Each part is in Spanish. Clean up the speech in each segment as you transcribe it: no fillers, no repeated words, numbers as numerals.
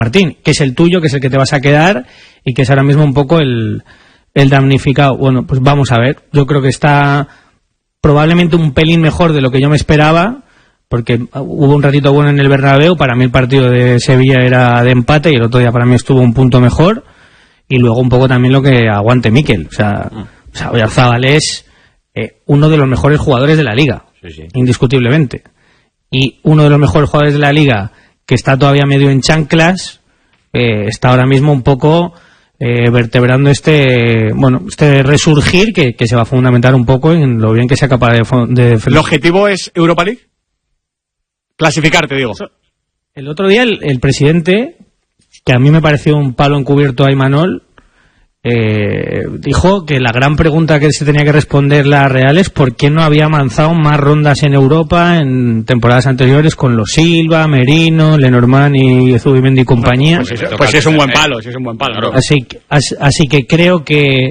Martín, que es el tuyo, que es el que te vas a quedar y que es ahora mismo un poco el damnificado. Bueno, pues vamos a ver. Yo creo que está probablemente un pelín mejor de lo que yo me esperaba, porque hubo un ratito bueno en el Bernabéu. Para mí el partido de Sevilla era de empate y el otro día para mí estuvo un punto mejor. Y luego un poco también lo que aguante Mikel. O sea, Oyarzabal es uno de los mejores jugadores de la liga, sí. Indiscutiblemente. Y uno de los mejores jugadores de la liga que está todavía medio en chanclas, está ahora mismo un poco vertebrando este resurgir que se va a fundamentar un poco en lo bien que sea capaz de ¿El objetivo es Europa League? Clasificarte, digo. El otro día el presidente, que a mí me pareció un palo encubierto a Imanol, dijo que la gran pregunta que se tenía que responder la Real es por qué no había avanzado más rondas en Europa en temporadas anteriores con los Silva, Merino, Lenormand y Zubimendi y compañía. Pues es un buen palo, claro. Así que creo que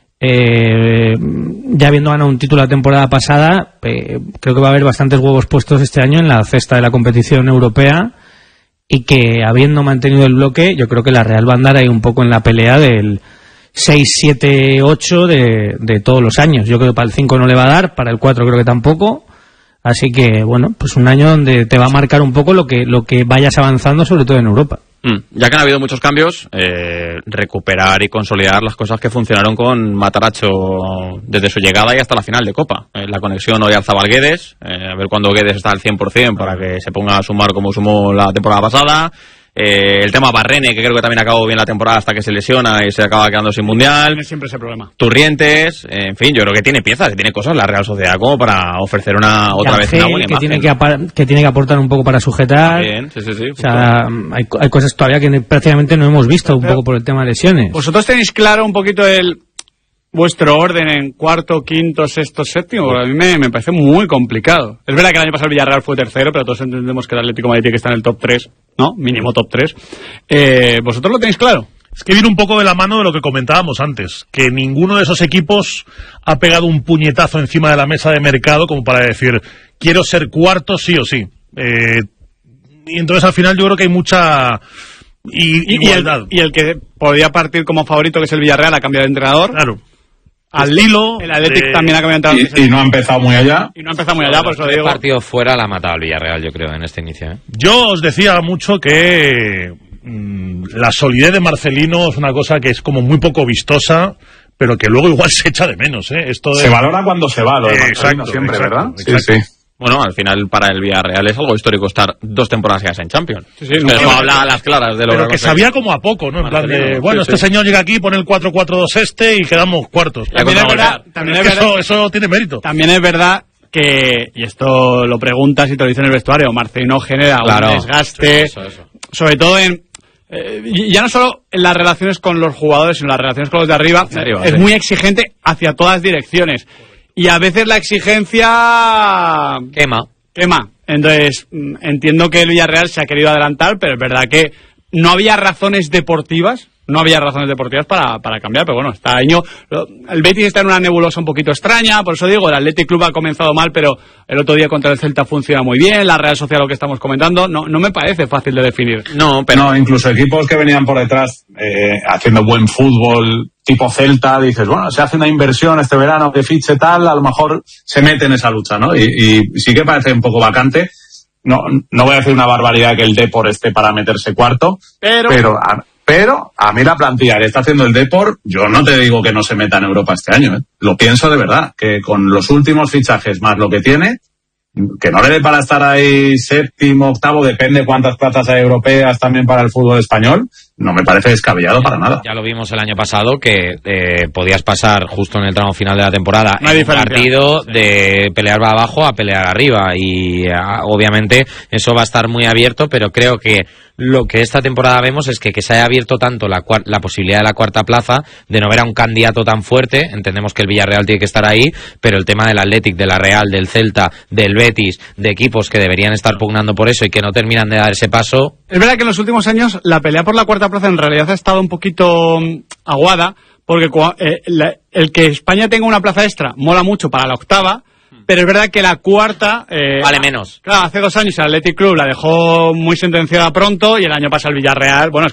ya habiendo ganado un título la temporada pasada, creo que va a haber bastantes huevos puestos este año en la cesta de la competición europea, y que habiendo mantenido el bloque, yo creo que la Real va a andar ahí un poco en la pelea del 6, 7, 8 de todos los años. Yo creo que para el 5 no le va a dar, para el 4 creo que tampoco. Así que, bueno, pues un año donde te va a marcar un poco lo que vayas avanzando, sobre todo en Europa. Ya que han habido muchos cambios, recuperar y consolidar las cosas que funcionaron con Matarazzo desde su llegada y hasta la final de Copa. La conexión Oyarzabal-Guedes, a ver cuándo Guedes está al 100% para que se ponga a sumar como sumó la temporada pasada. El tema Barrene, que creo que también acabó bien la temporada hasta que se lesiona y se acaba quedando sin mundial. Tiene siempre ese problema. Turrientes, en fin, yo creo que tiene piezas, tiene cosas la Real Sociedad como para ofrecer otra vez una buena imagen. Que tiene que aportar un poco para sujetar. Bien, sí. O sea, hay cosas todavía que prácticamente no hemos visto, un poco por el tema de lesiones. ¿Vosotros tenéis claro un poquito vuestro orden en cuarto, quinto, sexto, séptimo? Porque a mí me parece muy complicado. Es verdad que el año pasado el Villarreal fue tercero, pero todos entendemos que el Atlético de Madrid tiene que estar en el top 3, ¿no? Mínimo top 3. ¿Vosotros lo tenéis claro? Es que viene un poco de la mano de lo que comentábamos antes, que ninguno de esos equipos ha pegado un puñetazo encima de la mesa de mercado como para decir, quiero ser cuarto sí o sí. Y entonces al final yo creo que hay mucha igualdad. Y el que podía partir como favorito, que es el Villarreal, ha cambiado de entrenador. Claro. Al Lilo, el Athletic también ha cambiado de entrenador. Y no ha empezado muy allá. Por eso digo. El partido fuera la ha matado el Villarreal, yo creo, en este inicio. Yo os decía mucho que la solidez de Marcelino es una cosa que es como muy poco vistosa, pero que luego igual se echa de menos, ¿eh? Se valora cuando se va, lo de Marcelino siempre, ¿verdad? Exacto. Sí. Bueno, al final para el Villarreal es algo histórico estar 2 temporadas ya en Champions. Sí, pero no habla a las claras de lo pero que sabía como a poco, ¿no? En plan de, este señor llega aquí, pone el 4-4-2 y quedamos cuartos. También es verdad, eso tiene mérito. También es verdad que, y esto lo preguntas y te lo dicen en el vestuario, Marcelino genera un desgaste, eso. Sobre todo ya no solo en las relaciones con los jugadores, sino en las relaciones con los de arriba, es muy exigente hacia todas direcciones. Y a veces la exigencia quema. Entonces, entiendo que el Villarreal se ha querido adelantar, pero es verdad que no había razones deportivas para cambiar, pero bueno, este año el Betis está en una nebulosa un poquito extraña, por eso digo, el Athletic Club ha comenzado mal, pero el otro día contra el Celta funciona muy bien, la Real Sociedad, lo que estamos comentando, no me parece fácil de definir. No, incluso equipos que venían por detrás haciendo buen fútbol, tipo Celta, dices, bueno, se hace una inversión este verano que fiche tal, a lo mejor se mete en esa lucha, ¿no? Y sí que parece un poco vacante. No voy a decir una barbaridad que el Depor esté para meterse cuarto, pero a mí la plantilla que está haciendo el Depor, yo no te digo que no se meta en Europa este año, ¿eh? Lo pienso de verdad, que con los últimos fichajes más lo que tiene, que no le dé para estar ahí séptimo, octavo, depende cuántas plazas hay europeas también para el fútbol español, no me parece descabellado para nada. Ya lo vimos el año pasado que podías pasar justo en el tramo final de la temporada en un partido de pelear abajo a pelear arriba y obviamente eso va a estar muy abierto, pero creo que lo que esta temporada vemos es que se haya abierto tanto la posibilidad de la cuarta plaza, de no ver a un candidato tan fuerte. Entendemos que el Villarreal tiene que estar ahí, pero el tema del Athletic, de la Real, del Celta, del Betis, de equipos que deberían estar pugnando por eso y que no terminan de dar ese paso. Es verdad que en los últimos años la pelea por la cuarta plaza en realidad ha estado un poquito aguada, porque el que España tenga una plaza extra mola mucho para la octava, pero es verdad que la cuarta... vale menos. Claro, hace 2 años el Athletic Club la dejó muy sentenciada pronto y el año pasado el Villarreal, bueno,